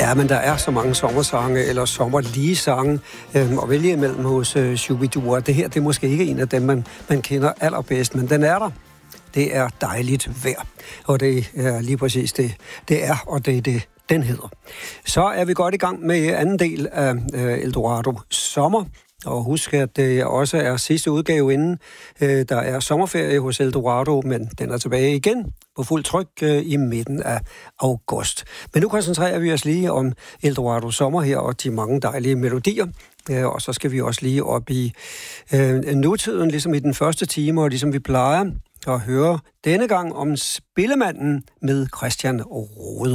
Ja, men der er så mange sommersange eller sommerlige sange at vælge imellem hos Shubidua. Det her, det er måske ikke en af dem, man kender allerbedst, men den er der. Det er dejligt vejr, og det er lige præcis det er, og det er det, den hedder. Så er vi godt i gang med anden del af Eldorado Sommer. Og husk, at det også er sidste udgave inden der er sommerferie hos Eldorado, men den er tilbage igen på fuld tryk i midten af august. Men nu koncentrerer vi os lige om Eldorado Sommer her og de mange dejlige melodier. Og så skal vi også lige op i nutiden, ligesom i den første time, og ligesom vi plejer at høre denne gang om Spillemanden med Christian Rode.